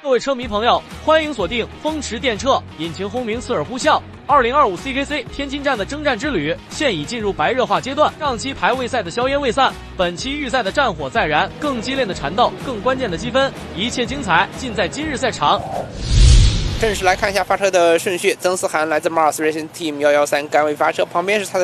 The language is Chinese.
各位车迷朋友，欢迎锁定风驰电掣，引擎轰鸣，刺耳呼啸。2025 CKC 天津站的征战之旅现已进入白热化阶段，上期排位赛的硝烟未散，本期预赛的战火再燃，更激烈的缠斗，更关键的积分，一切精彩尽在今日赛场。 正式来看一下发车的顺序，曾思涵来自 Mars Racing Team 113，杆位发车，旁边是他的